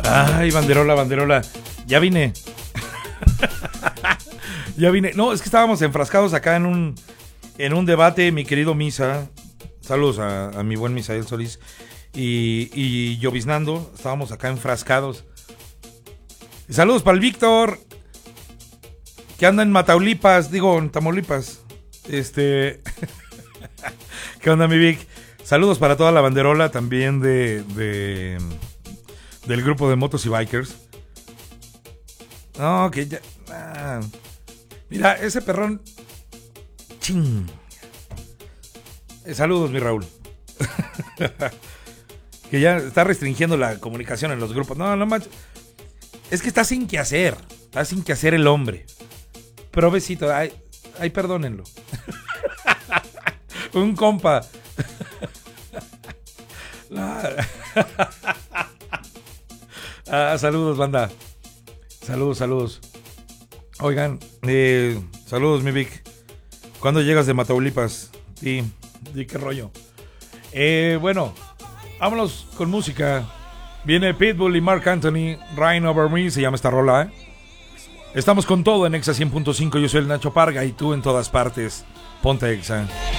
Ay, banderola, banderola. Ya vine. Ya vine. No, es que estábamos enfrascados acá en un debate, mi querido Misa. Saludos a mi buen Misael Solís. Y lloviznando. Estábamos acá enfrascados. Y saludos para el Víctor, que anda en Mataulipas, digo, en Tamaulipas. ¿Qué onda, mi Vic? Saludos para toda la banderola también del grupo de motos y bikers. No, que ya... Mira, ese perrón... Ching. Saludos, mi Raúl. Que ya está restringiendo la comunicación en los grupos. No, no manches. Es que está sin que hacer. Está sin que hacer el hombre. Pero besito, ay, perdónenlo. Un compa. Saludos, banda. Saludos. Oigan, saludos, mi Vic. ¿Cuándo llegas de Mataulipas? Sí, qué rollo. Bueno, vámonos con música. Viene Pitbull y Mark Anthony, Rain Over Me, se llama esta rola, Estamos con todo en Exa 100.5, yo soy el Nacho Parga y tú en todas partes. Ponte Exa.